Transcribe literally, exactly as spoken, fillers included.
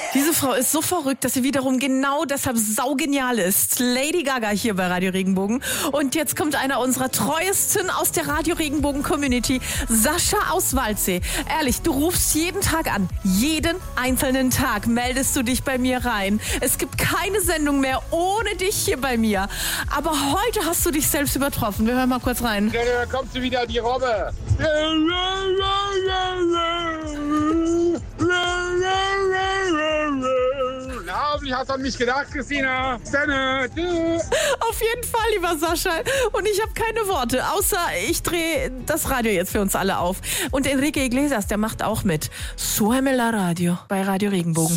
Diese Frau ist so verrückt, dass sie wiederum genau deshalb saugenial ist. Lady Gaga hier bei Radio Regenbogen. Und jetzt kommt einer unserer treuesten aus der Radio Regenbogen Community, Sascha aus Waldsee. Ehrlich, du rufst jeden Tag an. Jeden einzelnen Tag meldest du dich bei mir rein. Es gibt keine Sendung mehr ohne dich hier bei mir. Aber heute hast du dich selbst übertroffen. Wir hören mal kurz rein. Ja, da kommt sie wieder, die Robbe. Na, hoffentlich hast du an mich gedacht, Christina. Dann, du. Auf jeden Fall, lieber Sascha. Und ich habe keine Worte, außer ich drehe das Radio jetzt für uns alle auf. Und Enrique Iglesias, der macht auch mit. Súbeme la Radio bei Radio Regenbogen.